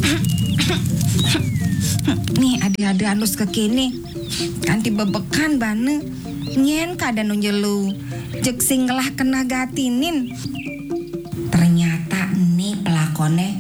Nih ada halus ke kini. Kanti bebekan bane. Nyen kada nunjelu. Jek singlah kena gatinin. Ternyata nih pelakonnya.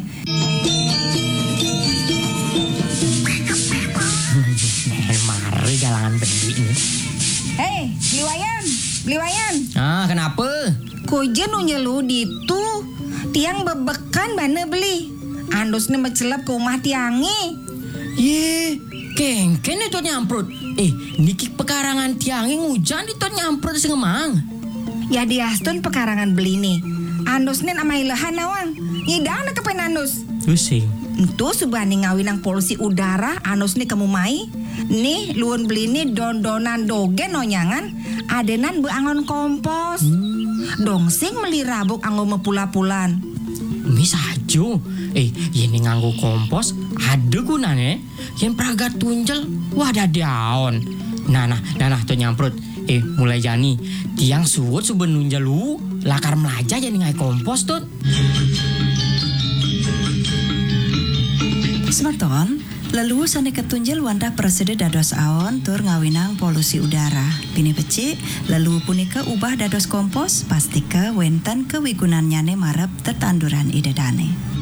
Mari galangan beli ini. Hei, beli wayan. Ah, kenapa? Koja nunjelu ditu. Tiang bebekan bane beli. Andusnya mecelap ke rumah tiangi. Ye, kengken itu nyamprut. Niki pekarangan tiangi hujan itu nyamprut sengemang. Ya diastun pekarangan beli nih. Andusnya nama ilahan nawang. Nyidang na kepen andus. Pusing. Itu subani ngawinang polusi udara andusnya kamu mai. Nih luun beli nih dondonan dogen nonyangan. Adenan beangon kompos. Dongsing meli rabuk anggo mepula-pulan. Misajo. Ini nganggo kompos ada gunanya. Yang pragat tunjel wadah daun. Nah tuh nyamprut. Mulai jani tiang suwut suben nunjalu lakar melaja jadi ngai kompos tuh. Semerton, lalu sane ketunjel wanda presede dados aon tur ngawinang polusi udara. Bini becik, lalu punika ubah dados kompos, pastike wenten kewigunannyane marep tetanduran idedane.